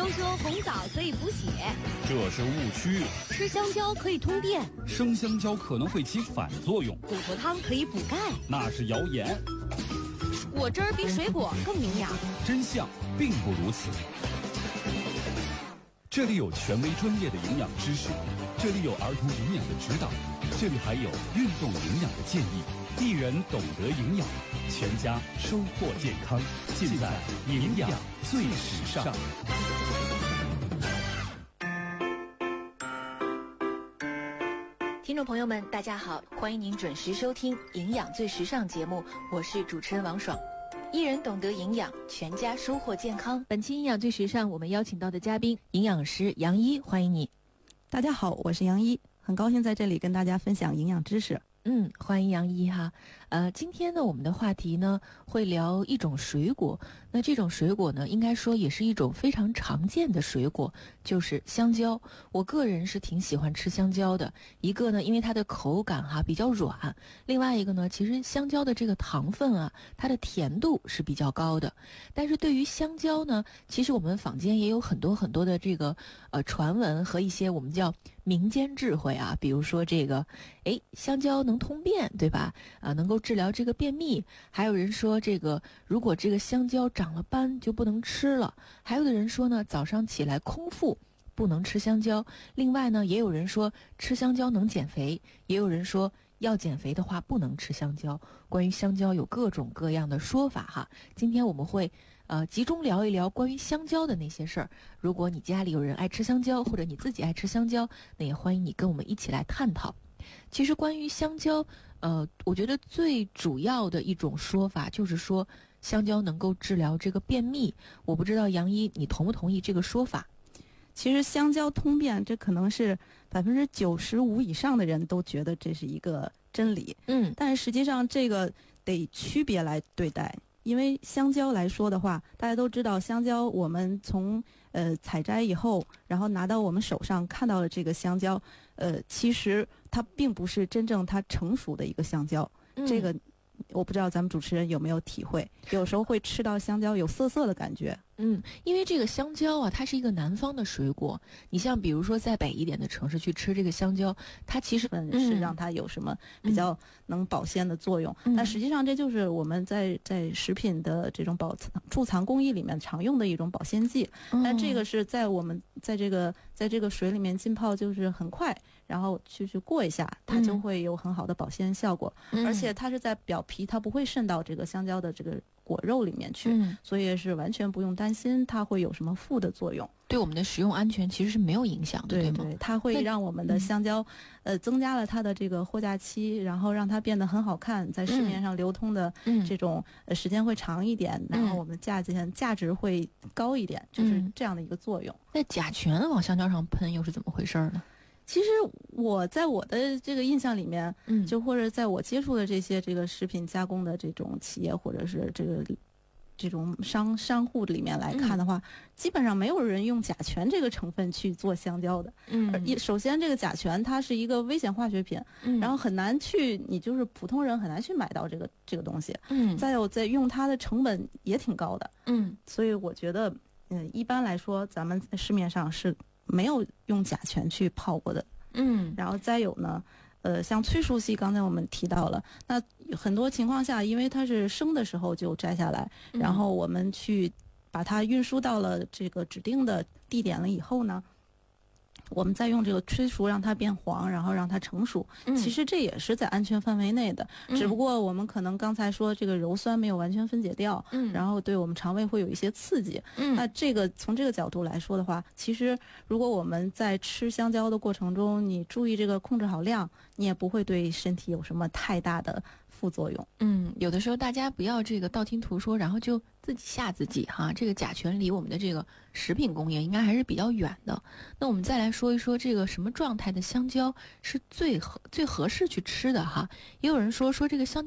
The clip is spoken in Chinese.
说红枣可以补血， 这是误区。 吃香蕉可以通电， 生香蕉可能会起反作用。 骨头汤可以补钙， 那是谣言。 果汁儿比水果更营养， 真相并不如此。这里有权威专业的营养知识，这里有儿童营养的指导，这里还有运动营养的建议。一人懂得营养，全家收获健康，尽在营养最时尚。 听众朋友们，大家好，欢迎您准时收听《营养最时尚》节目，我是主持人王爽。一人懂得营养，全家收获健康。本期《营养最时尚》，我们邀请到的嘉宾，营养师杨一，欢迎你。 大家好，我是杨一，很高兴在这里跟大家分享营养知识。 欢迎杨一哈。今天呢，我们的话题呢会聊一种水果。那这种水果呢，应该说也是一种非常常见的水果，就是香蕉。我个人是挺喜欢吃香蕉的。一个呢，因为它的口感比较软；另外一个呢，其实香蕉的这个糖分它的甜度是比较高的。但是对于香蕉呢，其实我们坊间也有很多很多的这个传闻和一些我们叫民间智慧比如说这个，香蕉能通便，对吧？能够治疗这个便秘。还有人说这个，如果这个香蕉长了斑就不能吃了。还有的人说呢，早上起来空腹不能吃香蕉。另外呢，也有人说吃香蕉能减肥，也有人说要减肥的话不能吃香蕉。关于香蕉有各种各样的说法哈。今天我们会集中聊一聊关于香蕉的那些事儿。如果你家里有人爱吃香蕉，或者你自己爱吃香蕉，那也欢迎你跟我们一起来探讨。其实关于香蕉，我觉得最主要的一种说法就是说香蕉能够治疗这个便秘。我不知道杨一你同不同意这个说法？ 其实香蕉通便，这可能是95%以上的人都觉得这是一个真理。但是实际上这个得区别来对待。因为香蕉来说的话，大家都知道香蕉我们从采摘以后，然后拿到我们手上看到了这个香蕉，其实它并不是真正它成熟的一个香蕉。这个我不知道咱们主持人有没有体会，有时候会吃到香蕉有涩涩的感觉。 因为这个香蕉它是一个南方的水果。你像比如说在北一点的城市去吃这个香蕉，它其实是让它有什么比较能保鲜的作用。但实际上这就是我们在食品的这种贮藏工艺里面常用的一种保鲜剂。但这个是在我们在这个水里面浸泡，就是很快，然后去过一下，它就会有很好的保鲜效果。而且它是在表皮，它不会渗到这个香蕉的这个果肉里面去，所以是完全不用担心它会有什么负的作用。 对我们的食用安全其实是没有影响的，对吗？ 对，它会让我们的香蕉增加了它的这个货架期，然后让它变得很好看，在市面上流通的这种时间会长一点，然后我们价值会高一点，就是这样的一个作用。 那甲醛往香蕉上喷又是怎么回事呢？ 其实我在我的这个印象里面，就或者在我接触的这些这个食品加工的这种企业，或者是这种商户里面来看的话，基本上没有人用甲醛这个成分去做香蕉的。首先这个甲醛它是一个危险化学品，然后很难去，你就是普通人很难去买到这个东西。再有在用它的成本也挺高的。所以我觉得一般来说咱们在市面上是没有用甲醛去泡过的。然后再有呢，像催熟系，刚才我们提到了，那很多情况下，因为它是生的时候就摘下来，然后我们去把它运输到了这个指定的地点了以后呢，我们再用这个催熟让它变黄，然后让它成熟，其实这也是在安全范围内的。只不过我们可能刚才说这个鞣酸没有完全分解掉，然后对我们肠胃会有一些刺激。那这个从这个角度来说的话，其实如果我们在吃香蕉的过程中，你注意这个控制好量，你也不会对身体有什么太大的副作用。 有的时候大家不要这个道听途说，然后就自己吓自己哈。这个甲醛离我们的这个食品工业应该还是比较远的。那我们再来说一说这个什么状态的香蕉是最合适去吃的哈。也有人说这个香蕉